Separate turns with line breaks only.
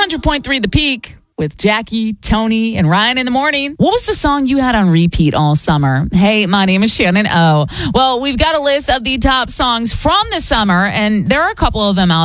100.3 The Peak with Jackie, Tony, and Ryan in the morning. What was the song you had on repeat all summer? Hey, my name is Shannon O. Well, we've got a list of the top songs from the summer, and there are a couple of them out